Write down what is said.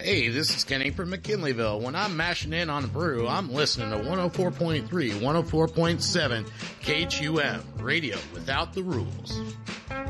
Hey, this is Kenny from McKinleyville. When I'm mashing in on a brew, I'm listening to 104.3, 104.7 KHUM, radio without the rules.